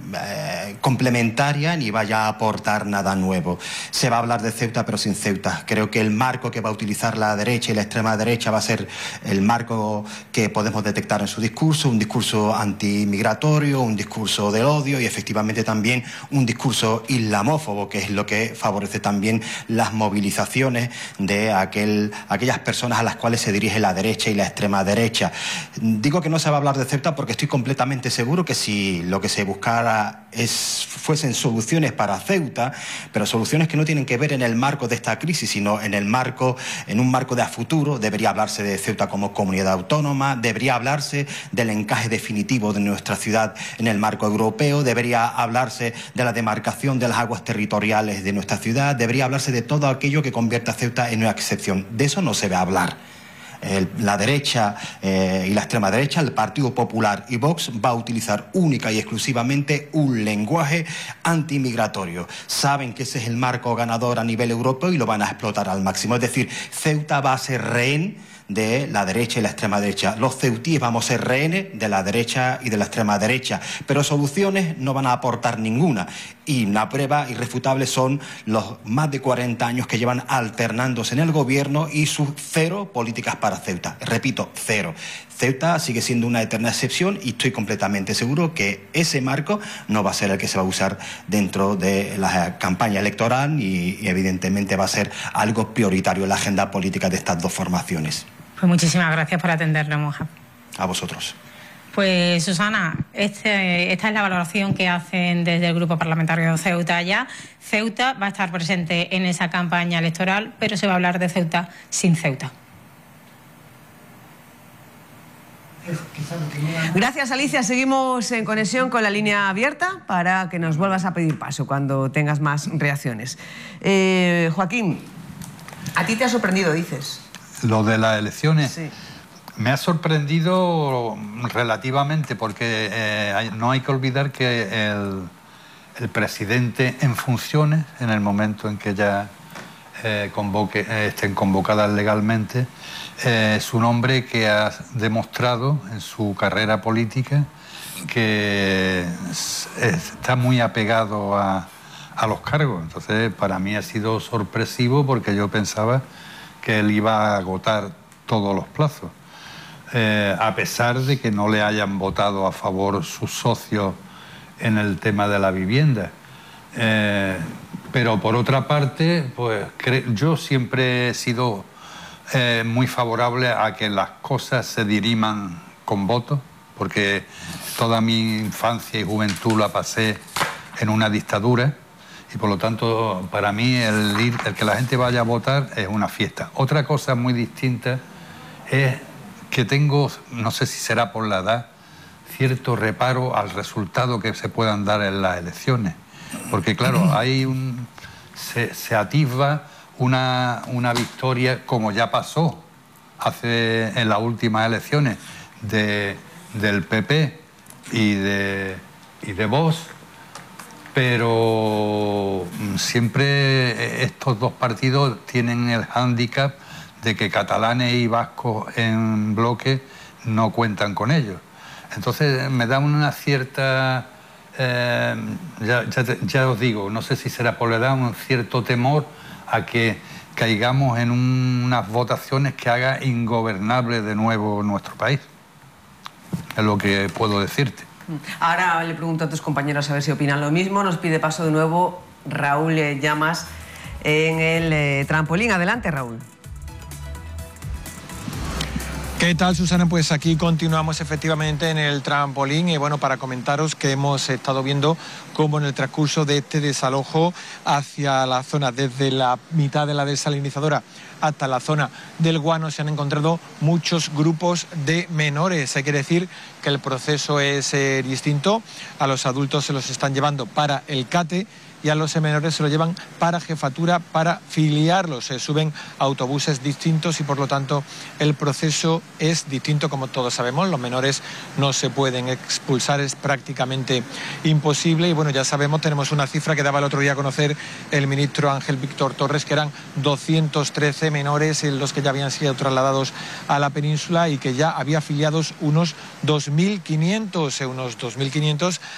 complementaria ni vaya a aportar nada nuevo. Se va a hablar de Ceuta, pero sin Ceuta. Creo que el marco que va a utilizar la derecha y la extrema derecha va a ser el marco que podemos detectar en su discurso, un discurso antimigratorio, un discurso del odio y efectivamente también un discurso islamófobo, que es lo que favorece también las movilizaciones de aquellas personas a las cuales se dirige la derecha y la extrema derecha. Digo que no se va a hablar de Ceuta porque estoy completamente seguro que si lo que se buscara fuesen soluciones para Ceuta, pero soluciones que no tienen que ver en el marco de esta crisis, sino en un marco de a futuro, debería hablarse de Ceuta como comunidad autónoma, debería hablarse del encaje definitivo de nuestra ciudad en el marco europeo, debería hablarse de la demarcación de las aguas territoriales de nuestra ciudad, debería hablarse de todo aquello que convierta a Ceuta en una excepción. De eso no se va a hablar. La derecha y la extrema derecha, el Partido Popular y Vox va a utilizar única y exclusivamente un lenguaje antimigratorio. Saben que ese es el marco ganador a nivel europeo y lo van a explotar al máximo. Es decir, Ceuta va a ser rehén de la derecha y la extrema derecha. Los ceutíes vamos a ser rehenes de la derecha y de la extrema derecha, pero soluciones no van a aportar ninguna. Y una prueba irrefutable son los más de 40 años que llevan alternándose en el gobierno y sus cero políticas para Ceuta. Repito, cero. Ceuta sigue siendo una eterna excepción y estoy completamente seguro que ese marco no va a ser el que se va a usar dentro de la campaña electoral y evidentemente va a ser algo prioritario en la agenda política de estas dos formaciones. Pues muchísimas gracias por atendernos, Moja. A vosotros. Pues Susana, esta es la valoración que hacen desde el Grupo Parlamentario de Ceuta ya. Ceuta va a estar presente en esa campaña electoral, pero se va a hablar de Ceuta sin Ceuta. Gracias, Alicia. Seguimos en conexión con la línea abierta para que nos vuelvas a pedir paso cuando tengas más reacciones. Joaquín, ¿a ti te ha sorprendido, dices? Lo de las elecciones, sí. Me ha sorprendido relativamente porque no hay que olvidar que el presidente en funciones, en el momento en que ya estén convocadas legalmente, es un hombre que ha demostrado en su carrera política que está muy apegado a los cargos. Entonces, para mí ha sido sorpresivo porque yo pensaba que él iba a agotar todos los plazos, a pesar de que no le hayan votado a favor sus socios en el tema de la vivienda. Pero por otra parte, pues yo siempre he sido muy favorable a que las cosas se diriman con votos, porque toda mi infancia y juventud la pasé en una dictadura. Y por lo tanto, para mí, el que la gente vaya a votar es una fiesta. Otra cosa muy distinta es que tengo, no sé si será por la edad, cierto reparo al resultado que se puedan dar en las elecciones. Porque claro, se atisba una victoria, como ya pasó en las últimas elecciones, del PP y de Vox. Pero siempre estos dos partidos tienen el hándicap de que catalanes y vascos en bloque no cuentan con ellos. Entonces me da una cierta, ya os digo, no sé si será por la edad, un cierto temor a que caigamos en unas votaciones que haga ingobernable de nuevo nuestro país. Es lo que puedo decirte. Ahora le pregunto a tus compañeros a ver si opinan lo mismo. Nos pide paso de nuevo Raúl Llamas en el trampolín. Adelante, Raúl. ¿Qué tal, Susana? Pues aquí continuamos efectivamente en el trampolín y bueno, para comentaros que hemos estado viendo cómo en el transcurso de este desalojo hacia la zona, desde la mitad de la desalinizadora hasta la zona del Guano, se han encontrado muchos grupos de menores. Hay que decir que el proceso es distinto. A los adultos se los están llevando para el CATE y a los menores se lo llevan para jefatura, para filiarlos. Se suben a autobuses distintos y por lo tanto el proceso es distinto, como todos sabemos. Los menores no se pueden expulsar, es prácticamente imposible. Y bueno, ya sabemos, tenemos una cifra que daba el otro día a conocer el ministro Ángel Víctor Torres, que eran 213 menores en los que ya habían sido trasladados a la península y que ya había afiliados unos 2.500. Unos 2.500